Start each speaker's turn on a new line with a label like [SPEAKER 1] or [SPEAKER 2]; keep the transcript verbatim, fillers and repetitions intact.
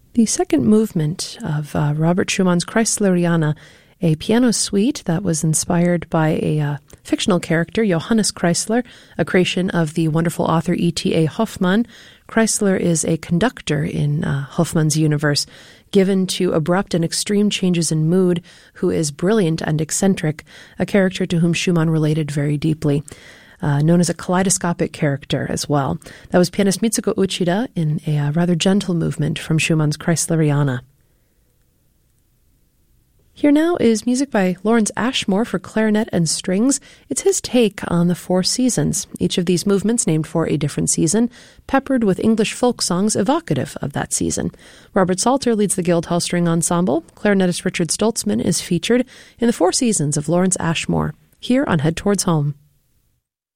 [SPEAKER 1] The second movement of uh, Robert Schumann's Kreisleriana, a piano suite that was inspired by a uh, fictional character, Johannes Kreisler, a creation of the wonderful author E T A Hoffmann. Kreisler is a conductor in uh, Hoffmann's universe, given to abrupt and extreme changes in mood, who is brilliant and eccentric, a character to whom Schumann related very deeply. Uh, known as a kaleidoscopic character as well. That was pianist Mitsuko Uchida in a uh, rather gentle movement from Schumann's Kreisleriana. Here now is music by Lawrence Ashmore for clarinet and strings. It's his take on the four seasons, each of these movements named for a different season, peppered with English folk songs evocative of that season. Robert Salter leads the Guildhall String Ensemble. Clarinetist Richard Stoltzman is featured in the Four Seasons of Lawrence Ashmore, here on Head Towards Home.